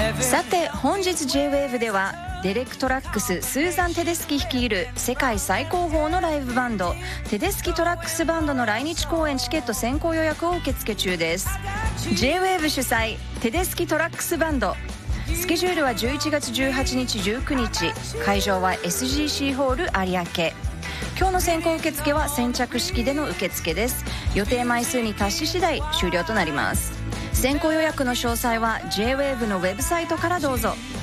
さて本日 J-WAVE ではデレク・トラックス・スーザン・テデスキ率いる世界最高峰のライブバンドテデスキトラックスバンドの来日公演チケット先行予約を受付中です。 J-WAVE 主催テデスキトラックスバンド、スケジュールは11月18日19日、会場は SGC ホール有明。今日の先行受付は先着式での受付です。予定枚数に達し次第終了となります。先行予約の詳細は J-WAVE のウェブサイトからどうぞ。